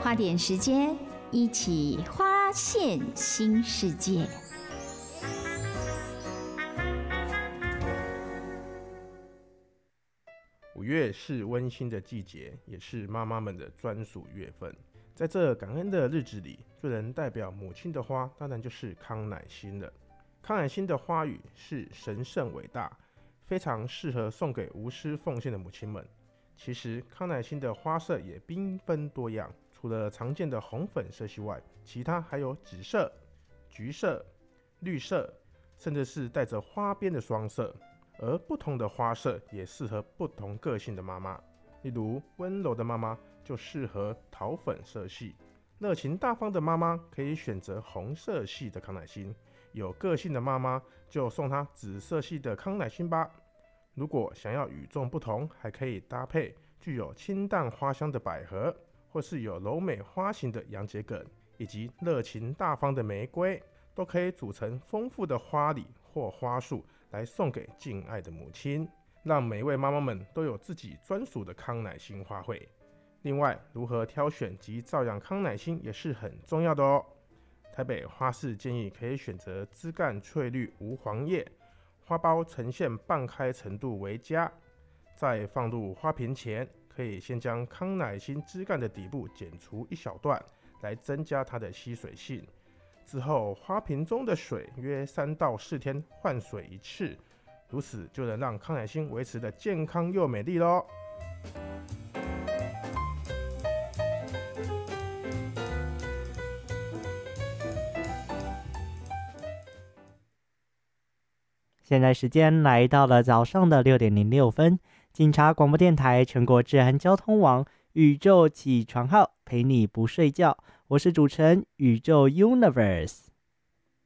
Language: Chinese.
花点时间，一起发现新世界。 5月是温馨的季节，也是妈妈们的专属月份。在这感恩的日子里，最能代表母亲的花，当然就是康乃馨了。康乃馨的花语是神圣伟大，非常适合送给无私奉献的母亲们。其实康乃馨的花色也缤纷多样，除了常见的红粉色系外，其他还有紫色、橘色、绿色，甚至是带着花边的双色。而不同的花色也适合不同个性的妈妈，例如温柔的妈妈就适合桃粉色系，热情大方的妈妈可以选择红色系的康乃馨，有个性的妈妈就送她紫色系的康乃馨吧。如果想要与众不同，还可以搭配具有清淡花香的百合，或是有柔美花型的洋桔梗，以及热情大方的玫瑰，都可以组成丰富的花礼或花束来送给敬爱的母亲，让每位妈妈们都有自己专属的康乃馨花卉。另外，如何挑选及照养康乃馨也是很重要的哦。台北花市建议可以选择枝干翠绿无黄叶，花苞呈现半开程度为佳。在放入花瓶前，可以先将康乃馨枝干的底部剪除一小段，来增加它的吸水性。之后，花瓶中的水约3到4天换水一次，如此就能让康乃馨维持的健康又美丽咯。 现在时间来到了早上的6点06分，警察广播电台全国治安交通网宇宙起床号陪你不睡觉，我是主持人宇宙 Universe。